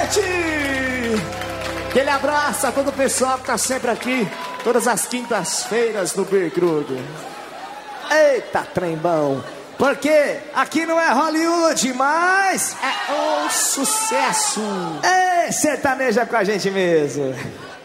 noite! Aquele abraço a todo o pessoal que tá sempre aqui, todas as quintas-feiras no Bergrudo. Eita, trembão! Porque aqui não é Hollywood, mas é um sucesso! Sertaneja com a gente mesmo!